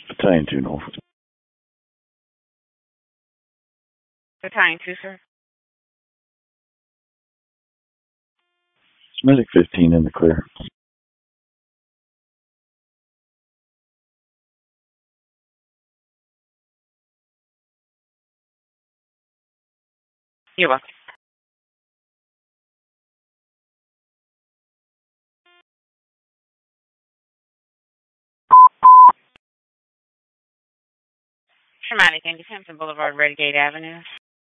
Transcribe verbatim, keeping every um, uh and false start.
Battalion two, Norfolk. Battalion two, sir. Medic fifteen in the clear. You're welcome. Shermanic Independence Boulevard, Redgate Avenue.